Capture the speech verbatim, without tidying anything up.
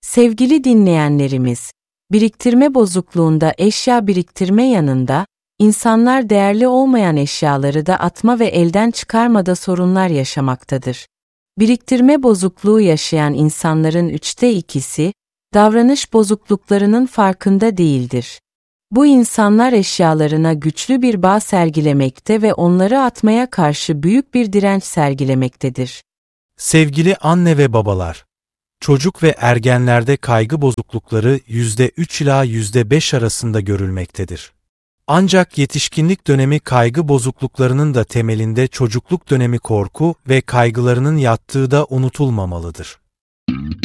Sevgili dinleyenlerimiz, biriktirme bozukluğunda eşya biriktirme yanında, insanlar değerli olmayan eşyaları da atma ve elden çıkarmada sorunlar yaşamaktadır. Biriktirme bozukluğu yaşayan insanların üçte ikisi, davranış bozukluklarının farkında değildir. Bu insanlar eşyalarına güçlü bir bağ sergilemekte ve onları atmaya karşı büyük bir direnç sergilemektedir. Sevgili anne ve babalar, çocuk ve ergenlerde kaygı bozuklukları yüzde üç ila yüzde beş arasında görülmektedir. Ancak yetişkinlik dönemi kaygı bozukluklarının da temelinde çocukluk dönemi korku ve kaygılarının yattığı da unutulmamalıdır.